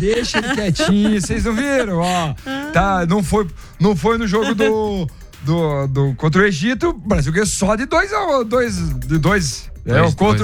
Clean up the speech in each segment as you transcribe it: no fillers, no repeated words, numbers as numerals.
deixa ele quietinho. Vocês não viram? Ó, tá, não foi no jogo do contra o Egito. O Brasil ganhou só de 2-2. Contra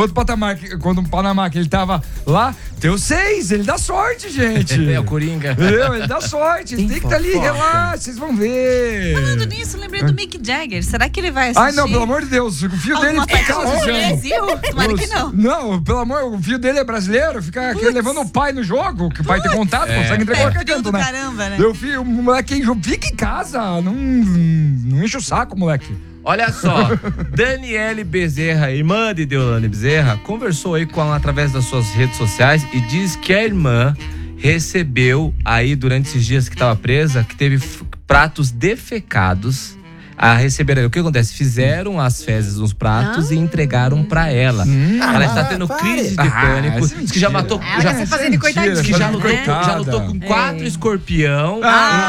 o Panamá, que ele tava lá, deu 6, ele dá sorte, gente. É o Coringa. Ele dá sorte, ele tem que estar ali, relaxa, vocês vão ver. Falando nisso, lembrei do Mick Jagger, será que ele vai assistir? Ai, não, pelo amor de Deus, o filho dele fica em casa. Tomara que não. Não, pelo amor, o filho dele é brasileiro, fica levando o pai no jogo, que o pai tem contato, consegue entregar qualquer canto, né? Caramba, né? O moleque fica em casa, não enche o saco, moleque. Olha só, Daniele Bezerra, irmã de Deolane Bezerra, conversou aí através das suas redes sociais e diz que a irmã recebeu aí durante esses dias que estava presa, que teve pratos defecados a receber. O que acontece? Fizeram as fezes nos pratos e entregaram pra ela. Ela está tendo crise de pânico. Diz que já matou. Diz que já lutou com 4 escorpião.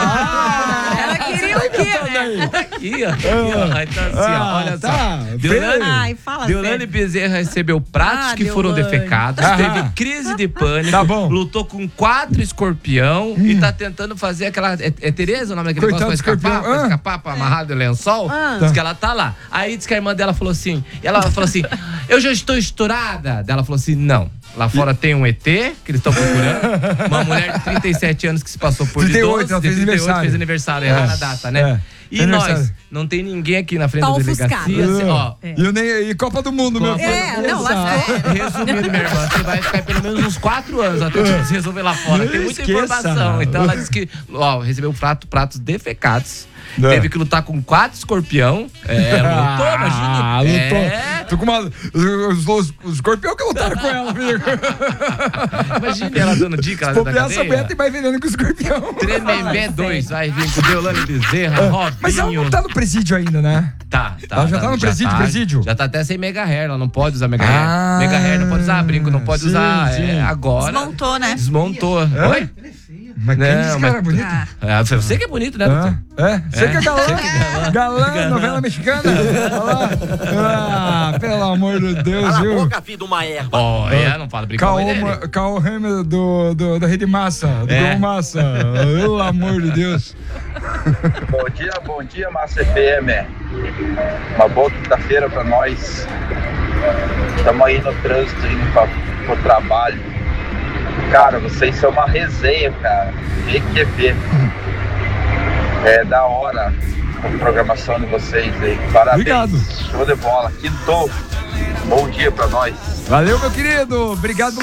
Ela queria o quê, né? Aqui, ó. Então, assim, ó, olha só. Deolane Bezerra recebeu pratos que foram defecados, teve crise de pânico, lutou com 4 escorpião e tá tentando fazer aquela. É Tereza o nome daquele negócio pra escapar, pra amarrar do lençol? Diz que ela tá lá. Aí diz que a irmã dela falou assim, eu já estou estourada. Ela falou assim, não. Lá fora tem um ET, que eles estão procurando. Uma mulher de 37 anos que se passou por 38, ela fez aniversário. Errada a data, né? E nós, não tem ninguém aqui na frente da delegacia. E Copa do Mundo, meu filho. Resumindo, minha irmã, você vai ficar pelo menos uns 4 anos até você resolver lá fora. Tem muita informação. Então ela disse que recebeu pratos defecados. Teve que lutar com 4 escorpião. Lutou, imagina. Lutou. Tô com os escorpião que lutaram com ela, filho. Imagina ela dando dica lá dentro da cadeia. Aberta e vai vendendo com o escorpião. Tremembé 2, vai vir com Deolane Bezerra, Robinho. Mas ela não tá no presídio ainda, né? Tá. Ela já tá no presídio? Já tá até sem mega hair, ela não pode usar mega hair. Mega hair não pode usar brinco, não pode usar agora. Desmontou, né? Desmontou. Oi? Mas quem disse que era bonito? Você que é bonito, né, doutor? Você que é galã, novela mexicana. Pelo amor de Deus, Cala viu? a boca, filho de uma erva. Não fala brincadeira. Caô Hammer da Rede Massa, do Globo Massa. Pelo amor de Deus. Bom dia, Massa FM. Uma boa quinta-feira pra nós. Estamos aí no trânsito, indo pro trabalho. Cara, vocês são uma resenha, cara. EQB. É da hora a programação de vocês aí. Parabéns. Obrigado. Show de bola. Quintou. Bom dia pra nós. Valeu, meu querido. Obrigado.